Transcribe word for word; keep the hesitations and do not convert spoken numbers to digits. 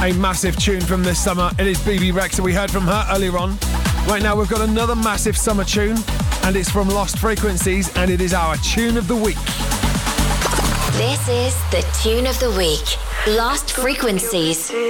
a massive tune from this summer. It is Bebe Rexha. We heard from her earlier on. Right now we've got another massive summer tune, and it's from Lost Frequencies, and it is our tune of the week. This is the tune of the week. Lost Frequencies.